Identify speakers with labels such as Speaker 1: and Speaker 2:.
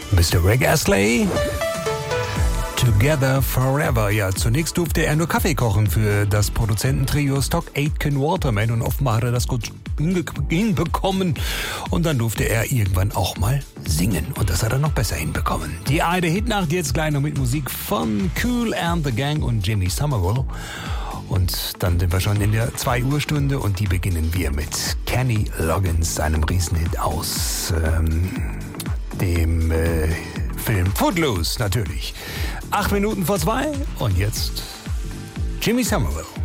Speaker 1: Mr. Rick Astley. Together Forever. Ja, zunächst durfte er nur Kaffee kochen für das Produzententrio Stock Aitken Waterman und offenbar hat er das gut hinbekommen. Und dann durfte er irgendwann auch mal singen und das hat er noch besser hinbekommen. Die eine Hitnacht jetzt gleich noch mit Musik von Kool and the Gang und Jimmy Somerville. Und dann sind wir schon in der 2-Uhr-Stunde und die beginnen wir mit Kenny Loggins, einem Riesenhit aus dem Film Footloose natürlich. 8 Minuten vor 2 und jetzt Jimmy Somerville.